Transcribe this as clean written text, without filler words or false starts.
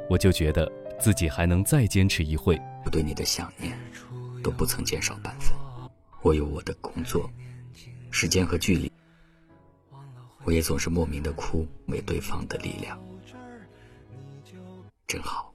我就觉得自己还能再坚持一会。 我对你的想念都不曾减少半分。我有我的工作、时间和距离，我也总是莫名的哭，为对方的力量，真好。